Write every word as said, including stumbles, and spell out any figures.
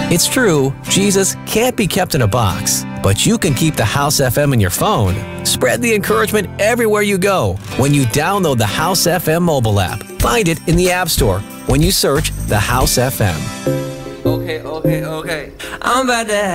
It's true, Jesus can't be kept in a box, but you can keep the House F M in your phone. Spread the encouragement everywhere you go when you download the House F M mobile app. Find it in the App Store when you search the House F M. Okay, okay, okay. I'm about to